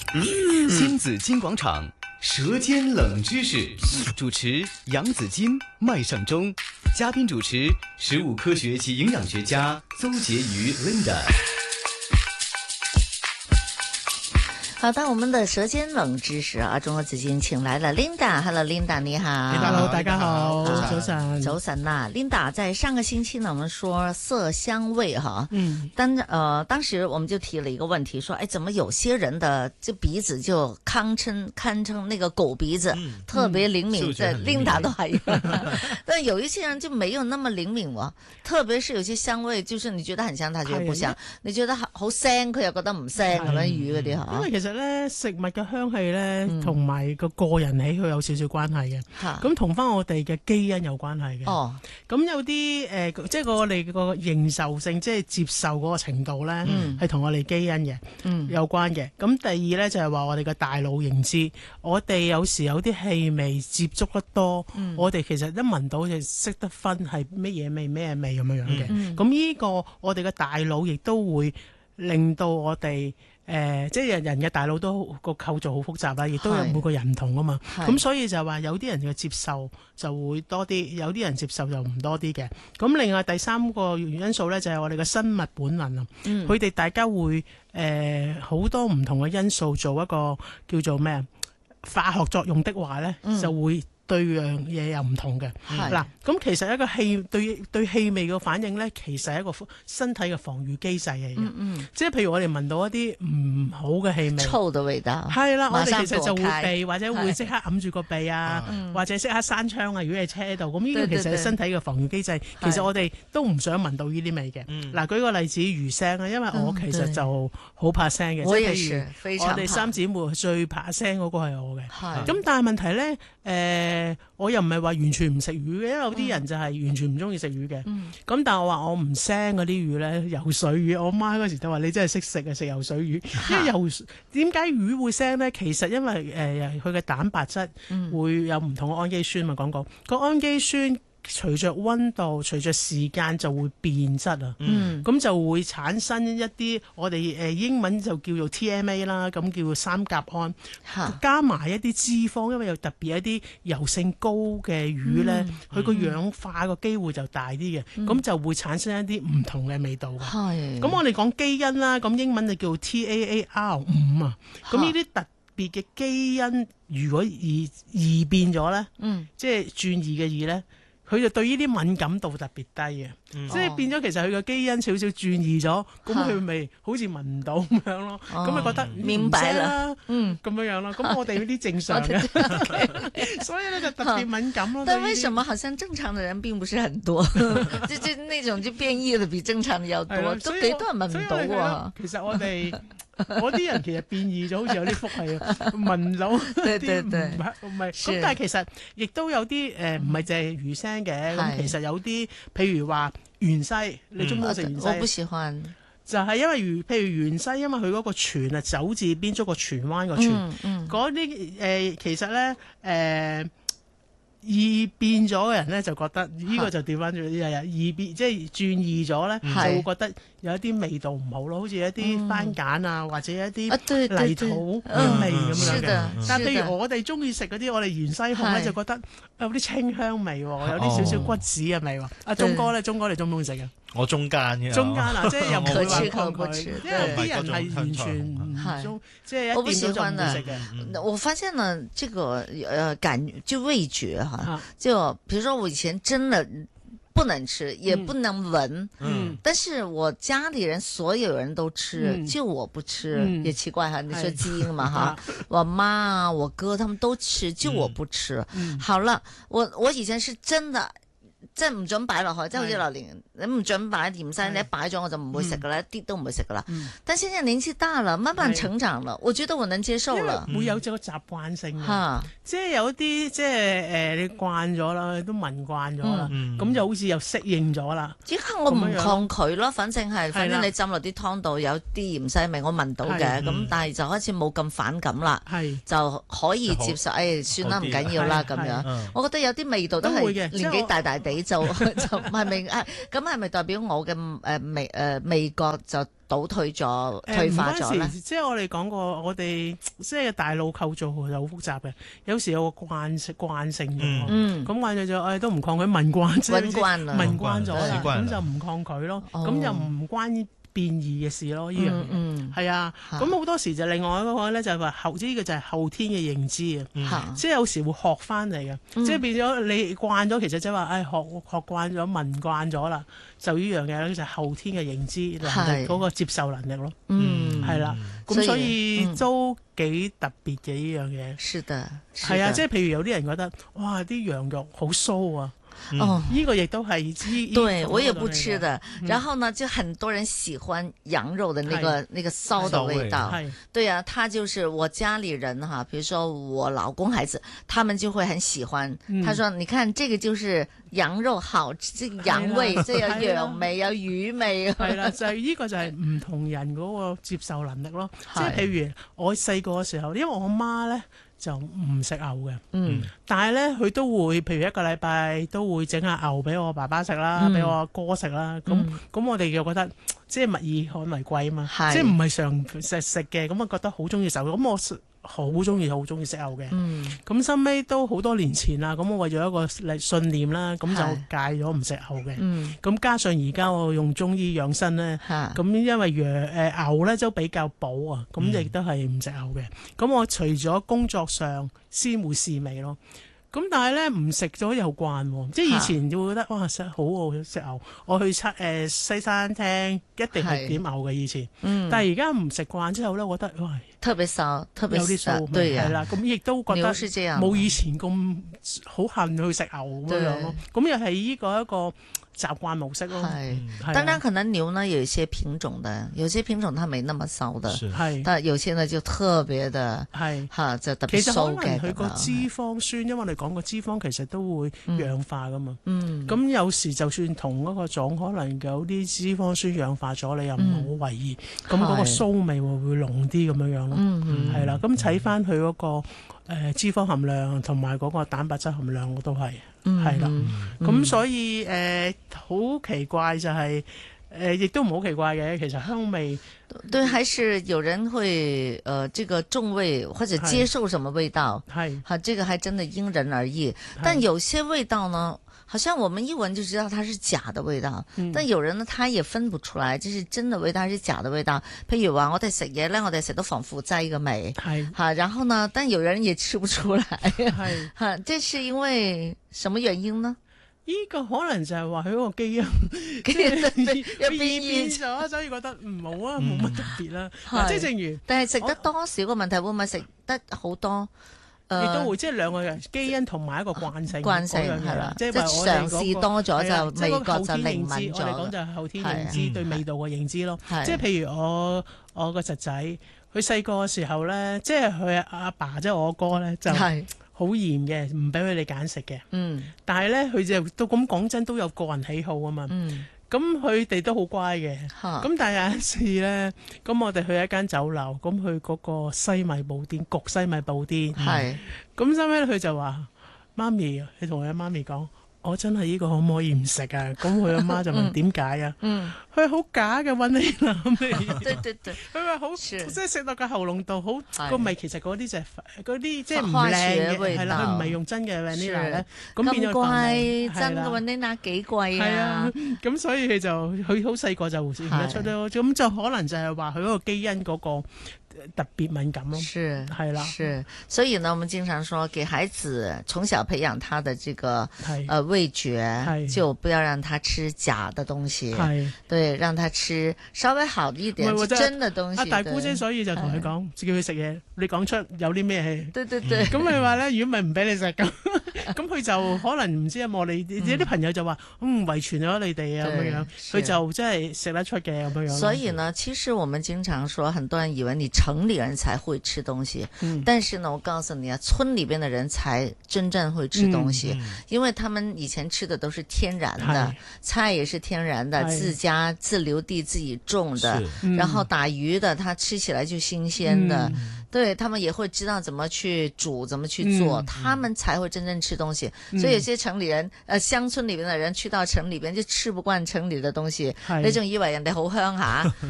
新紫金广场，舌尖冷知识，主持杨紫金、麦尚中，嘉宾主持食物科学及营养学家邹婕妤 Linda。 好的，我們的舌尖冷知識啊，中國紫金請來了 Linda。Hello Linda， 你好。 Hello， 大家好，早晨。 早晨啦 ，Linda， 在上個星期呢，我們說色香味哈，當時我們就提了一個問題，說，哎，怎麼有些人的這鼻子就堪稱那個狗鼻子，特別靈敏，對 Linda 都係，但有一些人就沒有那麼靈敏喎，特別是有些香味，就是你覺得很香，他覺得不香，你覺得好腥，佢又覺得唔腥咁樣魚嗰啲嚇。 因為其實咧食物嘅香氣咧，同埋個人喜好有少少關係嘅。咁同翻我哋嘅基因有關係嘅。哦，咁有啲即係我哋個認受性，即係接受嗰個程度咧，係同我哋基因嘅有關嘅。咁第二咧就係話我哋嘅大腦認知，我哋有時有啲氣味接觸得多，我哋其實一聞到就識得分係乜嘢味咩味咁樣樣嘅。咁呢個我哋嘅大腦亦都會令到我哋。即係人嘅大腦都個構造好複雜啦，亦都有每個人唔同啊嘛。咁所以就話有啲人嘅接受就會多啲，有啲人接受就唔多啲嘅。咁另外第三個因素咧就係我哋嘅生物本能啊。佢哋大家會好多唔同嘅因素做一個叫做咩化學作用的話咧，就會對樣嘢又唔同嘅。嗱，咁其實一個對氣味嘅反應咧，其實係一個身體嘅防禦機制嚟嘅。即係譬如我哋聞到一啲唔好嘅氣味， 臭嘅味道， 係啦，我哋其實就會避或者會即刻揞住個鼻啊，或者即刻閂窗啊。如果喺車度，咁呢個其實係身體嘅防禦機制。其實我哋都唔想聞到呢啲味嘅。嗱，舉個例子魚腥啊，因為我其實就好怕腥嘅。 我也是，非常怕。 我哋三姊妹最怕腥嗰個係我嘅。咁但係問題咧，我又唔係話完全唔食魚嘅，因為有啲人就係完全唔中意食魚嘅。咁但係我話我唔腥嗰啲魚咧，游水魚，我媽嗰時就話你真係識食啊，食游水魚。因為點解魚會腥咧？其實因為佢嘅蛋白質會有唔同嘅氨基酸嘛，講過個氨基酸。隨着溫度、隨着時間就會變質啊，咁就會產生一啲我哋英文就叫做 TMA 啦，咁叫做三甲胺，加埋一啲脂肪，因為有特別一啲油性高嘅魚咧，佢個氧化個機會就大啲嘅，咁就會產生一啲唔同嘅味道嘅。咁我哋講基因啦，咁英文就叫 TAAR5啊，咁呢啲特別嘅基因如果異變咗咧，即係轉異嘅異咧。佢就對呢啲敏感度特別低嘅，即係變咗其實佢個基因少少轉移咗，咁佢咪好似聞唔到咁樣咯，咁咪覺得明白啦，咁樣咯，咁我哋呢啲正常嘅，所以咧就特別敏感咯。 但為什麼好像正常的人並不是很多，就那種就變異的比正常的要多，都幾多人聞唔到喎。 其實我啲人其實變異咗，好似有啲福氣啊，聞到啲唔係，咁但係其實亦都有啲唔係淨係魚腥嘅，咁其實有啲譬如話芫荽，你中唔中意食芫荽？ 我不喜歡，就係因為譬如芫荽，因為佢嗰個荃啊，走字邊咗個荃灣個荃，嗰啲其實咧異變咗嘅人咧就覺得呢個就調翻轉啲人異變，即係轉異咗咧就會覺得有一啲味道唔好咯，好似一啲番梘啊或者一啲泥土嘅味咁樣嘅。但係譬如我哋中意食嗰啲，我哋芫荽紅咧就覺得有啲清香味，有啲少少骨子嘅味。阿鐘哥咧，鐘哥你中唔中意食嘅？ 我中間嘅， 嗱，即係又唔會話抗拒，因為啲人係完全唔中，即係一掂到就唔會食嘅。 我發現呢，這個就味覺哈，就比如說我以前真的不能吃，也不能聞，但是我家裏人所有人都吃，就我不吃，也奇怪哈。你說基因嘛哈，我媽啊，我哥他們都吃，就我不吃。好了，我以前是真的。即係唔准擺落去，即係好似榴蓮，你唔准擺芫荽，你一擺咗我就唔會食噶啦，一啲都唔會食噶啦。但現在年紀大了，慢慢成長了，我覺得我能接受了。 會有這個習慣性嘅，即係有啲即係你慣咗啦，都聞慣咗啦，咁就好似又適應咗啦。 依家我唔抗拒咯，反正你浸落啲湯度有啲芫荽味，我聞到嘅，咁但係就開始冇咁反感啦，就可以接受。算啦，唔緊要啦咁樣。我覺得有啲味道都係年紀大地就係咪咁係咪代表我嘅味覺就倒退咗、退化咗咧？ 即係我哋講過，我哋即係大腦構造就好複雜嘅，有時有個慣性咁慣咗就都唔抗拒，聞慣咗啦，咁就唔抗拒咯，咁就唔關變異嘅事咯，呢樣嘢係啊，咁好多時就另外一個咧就係話呢個就係後天嘅認知啊，即係有時會學翻嚟嘅，即係變咗你慣咗，其實即係話學慣咗、聞慣咗啦，就呢樣嘢咧就係後天嘅認知能力嗰個接受能力咯，係啦，咁所以都幾特別嘅呢樣嘢。是的，係啊，即係譬如有啲人覺得哇啲羊肉好酥啊。呢個亦都係對我也不吃的，然後呢，就很多人喜歡羊肉的那個騷的味道。對啊，他就是我家裏人哈，比如說我老公孩子，他們就會很喜歡。他說：你看，這個就是羊肉好，這個羊味，即係有羊味，有魚味。 係啦，就係呢個就係唔同人嗰個接受能力咯。即係譬如我細個嘅時候，因為我媽咧就唔食牛嘅，但係咧佢都會，譬如一個禮拜都會整下牛俾我爸爸食啦，俾我阿哥食啦。咁我哋就覺得即係物以罕為貴啊嘛，即係唔係常食嘅，咁啊覺得好中意食。咁我好中意食牛嘅。咁收尾都好多年前啦，咁我為咗一個信念啦，咁就戒咗唔食牛嘅。咁加上而家我用中醫養生咧，咁因為牛咧都比較補啊，咁亦都係唔食牛嘅。咁我除咗工作上先會試味咯。咁但係咧唔食咗又慣，即係以前就會覺得哇食好喎食牛，我去西餐廳一定係點牛嘅以前，但係而家唔食慣之後咧，我覺得哇特別騷，特別有啲騷，係啦，咁亦都覺得冇以前咁好恨去食牛咁樣咯，咁又係呢個一個習慣模式咯。 當然可能牛呢有一些品種的，有些品種它沒那麼騷的，但有些呢就特別的，就特別騷嘅。其實可能佢個脂肪酸，因為我哋講個脂肪其實都會氧化噶嘛。咁有時就算同嗰個種可能有啲脂肪酸氧化咗，你又唔好為意，咁嗰個騷味會濃啲咁樣樣咯。係啦，咁睇翻佢嗰個脂肪含量同埋嗰個蛋白質含量我都係。係啦，咁所以好奇怪就係亦都唔好奇怪嘅，其實香味對，還是有人會這個重味或者接受什麼味道，這個還真的因人而異。但有些味道呢，好像我們一聞就知道它是假的味道，但有人呢，他也分不出來這是真的味道還是假的味道。譬如話我哋食嘢咧，我哋食到防腐劑嘅味，然後呢，但有人也吃不出來，這是因為什麼原因呢？ 呢個可能就係話佢嗰個基因變咗，所以覺得唔好啊，冇乜特別啦。即係正如， 但係食得多少個問題，會唔會食得好多？ 亦都會即係兩個人基因同埋一個慣性係啦，即係嘗試多咗就味覺就靈敏咗。 我哋講就係後天認知對味道嘅認知咯。即係譬如我個侄仔，佢細個嘅時候咧，即係佢阿爸即係我哥咧就好嚴嘅，唔俾佢哋揀食嘅。但係咧佢就都咁講真都有個人喜好啊嘛。咁佢哋都好乖嘅，咁但係有一次咧，咁我哋去一間酒樓，咁去嗰個西米布甸焗西米布甸，咁收尾佢就話：媽咪，你同佢媽咪講，我真係呢個可唔可以唔食啊？咁佢阿媽就問點解啊？佢好假嘅雲呢拿味，佢話好即係食到個喉嚨度好個味，其實嗰啲就係嗰啲即係唔靚嘅，係啦，佢唔係用真嘅雲呢拿咧，咁變咗貴真嘅雲呢拿幾貴啊？ 咁所以佢好細個就認得出咯，咁就可能就係話佢嗰個基因嗰個特別敏感咯，係啦， 所以呢，我們經常說，給孩子從小培養他的這個味覺，就不要讓他吃假的東西，對，讓他吃稍微好一點真的東西。阿大姑姐所以就同佢講，叫佢食嘢，你講出有啲咩戲？ 對， 咁佢話咧，如果唔係唔俾你食咁，咁佢就可能唔知啊。我哋有啲朋友就話，遺傳咗你哋啊咁樣，佢就真係食得出嘅咁樣。 所以呢，其實我們經常說，很多人以為你城裏人才會吃東西，但是呢，我告訴你啊，村裏邊的人才真正會吃東西，因為他們以前吃的都是天然的，菜也是天然的，自家自留地自己種的，然後打魚的，它吃起來就新鮮的，對，他們也會知道怎麼去煮，怎麼去做，他們才會真正吃東西。所以有些城裏人，鄉村裏邊的人去到城裏邊就吃不慣城裏的東西，你仲以為人哋好鄉下？